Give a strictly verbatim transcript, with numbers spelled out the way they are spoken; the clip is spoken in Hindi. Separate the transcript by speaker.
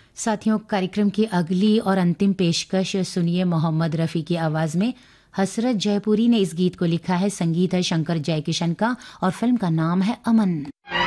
Speaker 1: साथियों, कार्यक्रम की अगली और अंतिम पेशकश सुनिए मोहम्मद रफ़ी की आवाज़ में। हसरत जयपुरी ने इस गीत को लिखा है, संगीत है शंकर जयकिशन का और फिल्म का नाम है अमन।